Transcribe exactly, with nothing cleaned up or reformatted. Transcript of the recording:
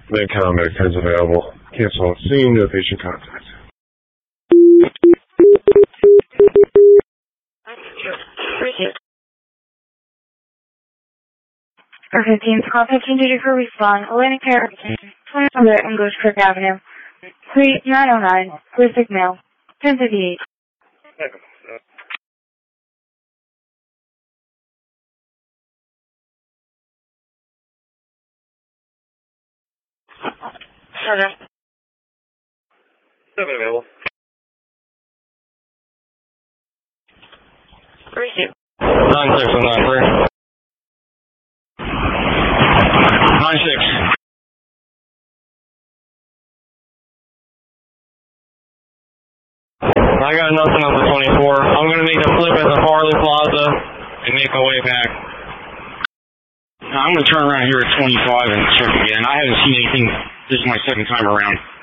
Medcom Medicare is available. Cancel on scene, no patient contact. For fifteen, contact duty for respond, Atlantic Care, twenty hundred English Creek Avenue, Suite nine oh nine, Pacific Mail, ten fifty-eight. Okay. Seven available. Receive. Nine six one nine three. Nine six. I got nothing on the twenty-four. I'm gonna make a flip at the Farley Plaza and make my way back. I'm gonna turn around here at twenty-five and check again. I haven't seen anything. This is my second time around.